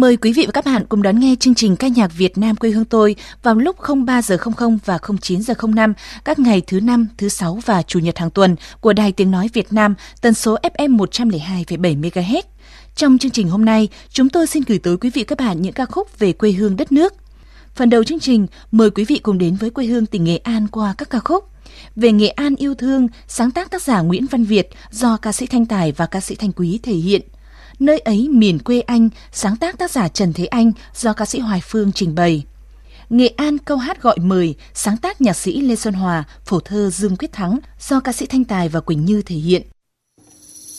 Mời quý vị và các bạn cùng đón nghe chương trình ca nhạc Việt Nam quê hương tôi vào lúc 03 giờ 00 và 09 giờ 05 các ngày thứ Năm, thứ Sáu và Chủ nhật hàng tuần của Đài Tiếng nói Việt Nam, tần số FM 102,7 MHz. Trong chương trình hôm nay, chúng tôi xin gửi tới quý vị và các bạn những ca khúc về quê hương đất nước. Phần đầu chương trình, mời quý vị cùng đến với quê hương tỉnh Nghệ An qua các ca khúc. Về Nghệ An yêu thương, sáng tác tác giả Nguyễn Văn Việt do ca sĩ Thanh Tài và ca sĩ Thanh Quý thể hiện. Nơi ấy miền quê anh, sáng tác tác giả Trần Thế Anh do ca sĩ Hoài Phương trình bày. Nghệ An câu hát gọi mời, sáng tác nhạc sĩ Lê Xuân Hòa, phổ thơ Dương Quyết Thắng do ca sĩ Thanh Tài và Quỳnh Như thể hiện.